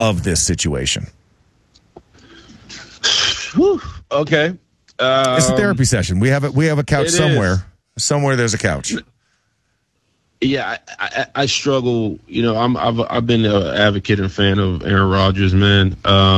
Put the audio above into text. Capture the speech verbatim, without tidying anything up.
of this situation? Whew, okay. Um, It's a therapy session. We have a, we have a couch somewhere. Is. Somewhere there's a couch. Yeah, I, I, I struggle. You know, I'm, I've I've been an advocate and fan of Aaron Rodgers, man. Um,